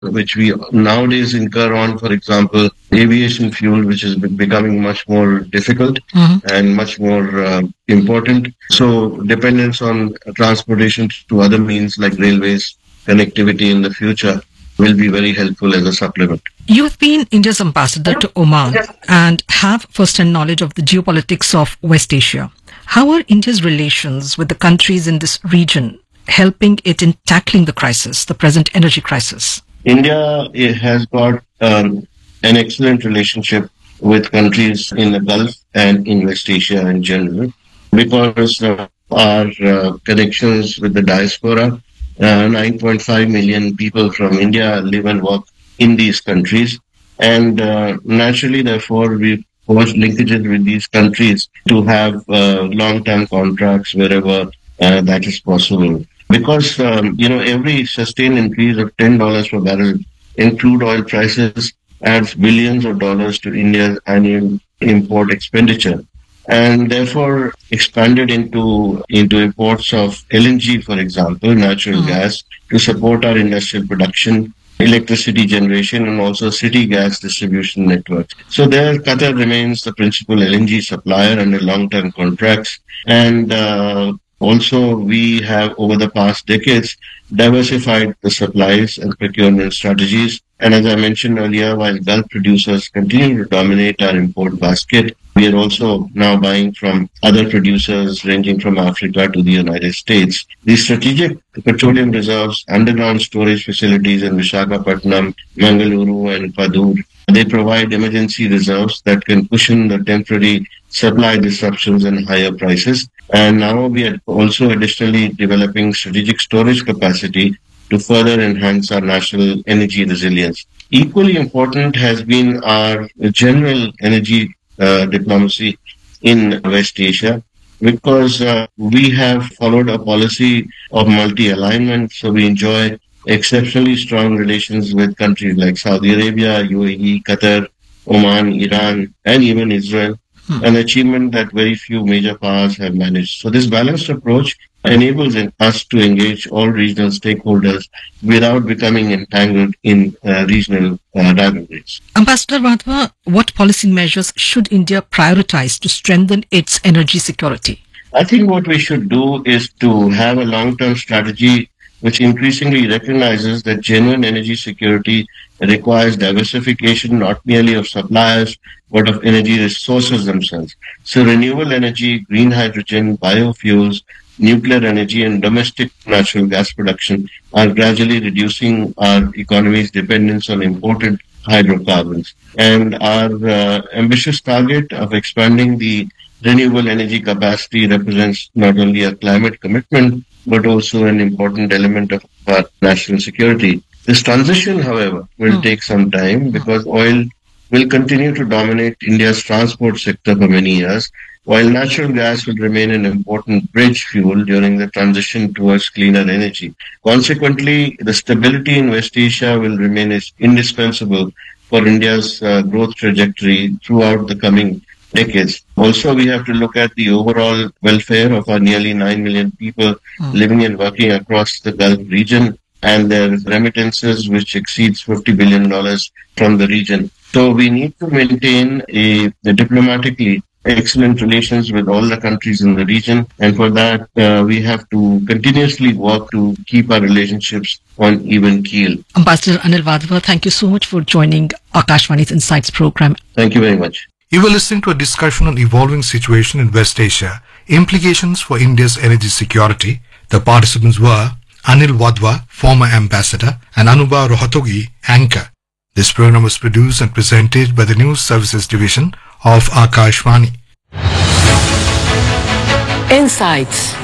which we nowadays incur on, for example, aviation fuel, which is becoming much more difficult and much more important. So dependence on transportation to other means like railways, connectivity in the future will be very helpful as a supplement. You have been India's ambassador to Oman and have first-hand knowledge of the geopolitics of West Asia. How are India's relations with the countries in this region helping it in tackling the crisis, the present energy crisis? India has got an excellent relationship with countries in the Gulf and in West Asia in general because of our connections with the diaspora. 9.5 million people from India live and work in these countries. And naturally, therefore, we forged linkages with these countries to have long-term contracts wherever that is possible. Because, every sustained increase of $10 per barrel in crude oil prices adds billions of dollars to India's annual import expenditure. And therefore expanded into imports of LNG, for example, natural gas, to support our industrial production, electricity generation, and also city gas distribution networks. So there, Qatar remains the principal LNG supplier under long-term contracts. And also, we have, over the past decades, diversified the supplies and procurement strategies. And as I mentioned earlier, while Gulf producers continue to dominate our import basket, we are also now buying from other producers ranging from Africa to the United States. The strategic petroleum reserves, underground storage facilities in Visakhapatnam, Mangaluru, and Padur, they provide emergency reserves that can cushion the temporary supply disruptions and higher prices. And now we are also additionally developing strategic storage capacity to further enhance our national energy resilience. Equally important has been our general energy diplomacy in West Asia, because we have followed a policy of multi-alignment. So we enjoy exceptionally strong relations with countries like Saudi Arabia, UAE, Qatar, Oman, Iran, and even Israel, an achievement that very few major powers have managed. So this balanced approach enables us to engage all regional stakeholders without becoming entangled in regional rivalries. Ambassador Wadhwa, what policy measures should India prioritize to strengthen its energy security? I think what we should do is to have a long-term strategy which increasingly recognizes that genuine energy security requires diversification not merely of suppliers, but of energy resources themselves. So renewable energy, green hydrogen, biofuels, nuclear energy, and domestic natural gas production are gradually reducing our economy's dependence on imported hydrocarbons. And our ambitious target of expanding the renewable energy capacity represents not only a climate commitment, but also an important element of our national security. This transition, however, will take some time because oil will continue to dominate India's transport sector for many years, while natural gas will remain an important bridge fuel during the transition towards cleaner energy. Consequently, the stability in West Asia will remain indispensable for India's growth trajectory throughout the coming decades. Also, we have to look at the overall welfare of our nearly 9 million people living and working across the Gulf region and their remittances, which exceeds $50 billion from the region. So we need to maintain diplomatically excellent relations with all the countries in the region. And for that, we have to continuously work to keep our relationships on even keel. Ambassador Anil Wadhwa, thank you so much for joining Akashvani's Insights program. Thank you very much. You were listening to a discussion on evolving situation in West Asia, implications for India's energy security. The participants were Anil Wadhwa, former ambassador, and Anubha Rohatgi, anchor. This program was produced and presented by the News Services Division of Akashvani. Insights.